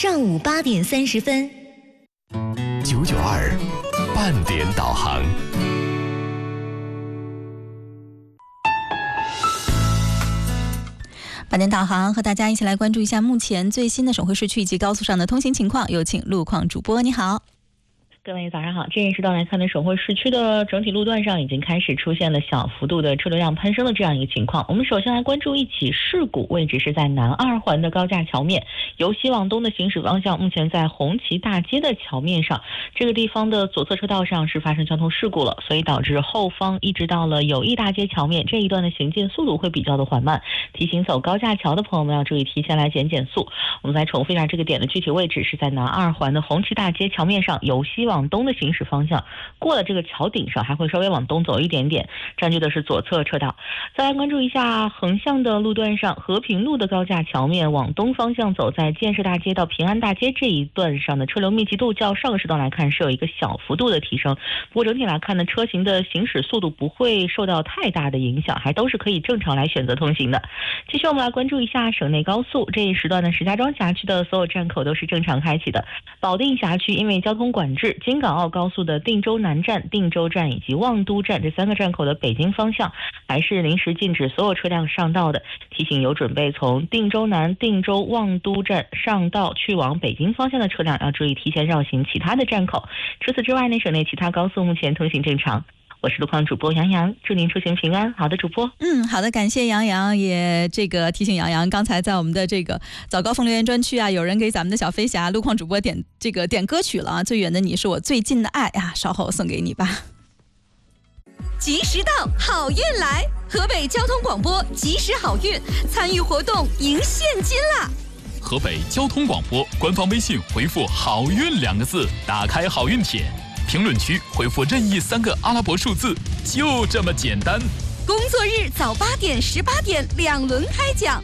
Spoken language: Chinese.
上午8点30分。 992半点导航。 半点导航和大家一起来关注一下目前最新的省会市区以及高速上的通行情况，有请路况主播。你好。 各位早上好，这一时段来看呢，省会市区的整体路段上已经开始出现了小幅度的车流量攀升的这样一个情况。我们首先来关注一起事故，位置是在南二环的高架桥面，由西往东的行驶方向，目前在红旗大街的桥面上，这个地方的左侧车道上是发生交通事故了，所以导致后方一直到了友谊大街桥面这一段的行进速度会比较的缓慢，提醒走高架桥的朋友们要注意提前来减速。我们再重复一下这个点的具体位置是在南二环的红旗大街桥面上，由西往东的行驶方向，过了这个桥顶上还会稍微往东走一点点，占据的是左侧车道。再来关注一下横向的路段上，和平路的高架桥面往东方向走，在建设大街到平安大街这一段上的车流密集度较上个时段来看是有一个小幅度的提升，不过整体来看呢，车型的行驶速度不会受到太大的影响，还都是可以正常来选择通行的。继续我们来关注一下省内高速这一时段的石家庄辖区的所有站口都是正常开启的。保定辖区因为交通管制，京港澳高速的定州南站、定州站以及望都站这3个站口的北京方向还是临时禁止所有车辆上道的，提醒有准备从定州南、定州、望都站上道去往北京方向的车辆要注意提前绕行其他的站口。除此之外呢，省内其他高速目前通行正常。我是路况主播杨洋，祝您出行平安。好的，主播。 好的，感谢杨洋，也提醒杨洋，刚才在我们的这个早高峰留言专区啊，有人给咱们的小飞侠路况主播点歌曲了啊，最远的你是我最近的爱啊，稍后送给你吧。 及时到，好运来！河北交通广播及时好运，参与活动赢现金啦！ 河北交通广播官方微信回复好运2个字，打开好运帖，评论区回复任意3个阿拉伯数字，就这么简单。 工作日早8点、18点2轮开奖。